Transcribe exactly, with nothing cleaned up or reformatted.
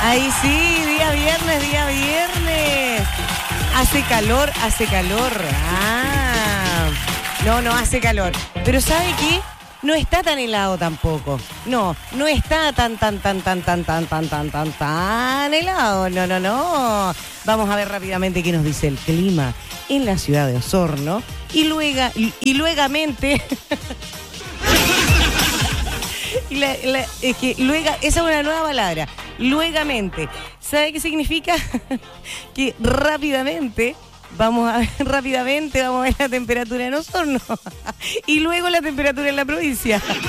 Ahí sí, día viernes, día viernes. Hace calor, hace calor. Ah, no, no hace calor. Pero ¿sabe qué? No está tan helado tampoco. No, no está tan, tan, tan, tan, tan, tan, tan, tan, tan, tan helado. No, no, no. Vamos a ver rápidamente qué nos dice el clima en la ciudad de Osorno. Y luego, y, y luegamente... y la, la, es que luego, esa es una nueva palabra. Luegamente. ¿Sabe qué significa? Que rápidamente... Vamos a ver rápidamente, vamos a ver la temperatura en Osorno y luego la temperatura en la provincia.